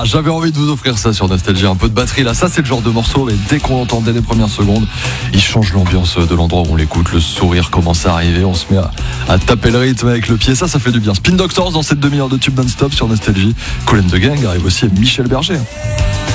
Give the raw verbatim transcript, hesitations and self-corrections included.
j'avais envie de vous offrir ça sur Nostalgie, un peu de batterie là, ça c'est le genre de morceau, mais dès qu'on l'entend dès les premières secondes, il change l'ambiance de l'endroit où on l'écoute, le sourire commence à arriver, on se met à, à taper le rythme avec le pied, ça ça fait du bien. Spin Doctors dans cette demi-heure de tube non-stop sur Nostalgie. Colin de Gang arrive aussi, et Michel Berger.